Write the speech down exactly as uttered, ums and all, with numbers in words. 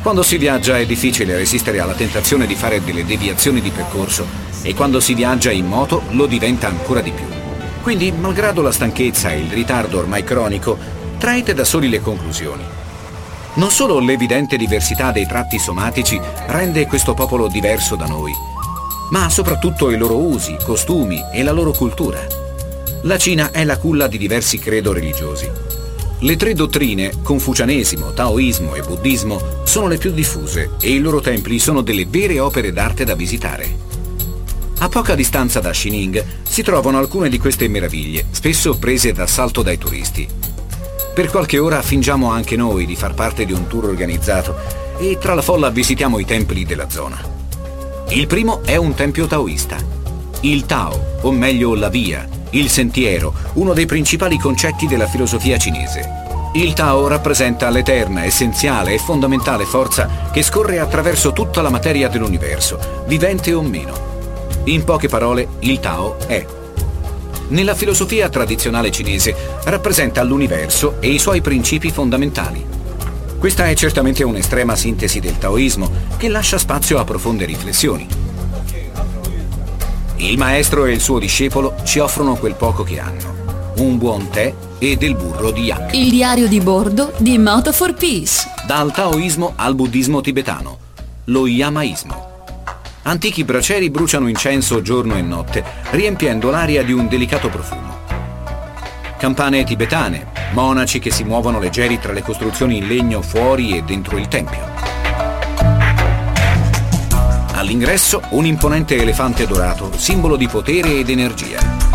Quando si viaggia è difficile resistere alla tentazione di fare delle deviazioni di percorso e quando si viaggia in moto lo diventa ancora di più. Quindi, malgrado la stanchezza e il ritardo ormai cronico, traete da soli le conclusioni. Non solo l'evidente diversità dei tratti somatici rende questo popolo diverso da noi, ma soprattutto i loro usi, costumi e la loro cultura. La Cina è la culla di diversi credo religiosi. Le tre dottrine, confucianesimo, taoismo e buddismo, sono le più diffuse e i loro templi sono delle vere opere d'arte da visitare. A poca distanza da Xining si trovano alcune di queste meraviglie, spesso prese d'assalto dai turisti. Per qualche ora fingiamo anche noi di far parte di un tour organizzato e tra la folla visitiamo i templi della zona. Il primo è un tempio taoista. Il Tao, o meglio la via, il sentiero, uno dei principali concetti della filosofia cinese. Il Tao rappresenta l'eterna, essenziale e fondamentale forza che scorre attraverso tutta la materia dell'universo, vivente o meno. In poche parole, il Tao è. Nella filosofia tradizionale cinese rappresenta l'universo e i suoi principi fondamentali. Questa è certamente un'estrema sintesi del taoismo che lascia spazio a profonde riflessioni. Il maestro e il suo discepolo ci offrono quel poco che hanno: un buon tè e del burro di yak. Il diario di bordo di Moto for Peace. Dal taoismo al buddismo tibetano, lo yamaismo. Antichi bracieri bruciano incenso giorno e notte, riempiendo l'aria di un delicato profumo. Campane tibetane, monaci che si muovono leggeri tra le costruzioni in legno fuori e dentro il tempio. All'ingresso un imponente elefante dorato, simbolo di potere ed energia.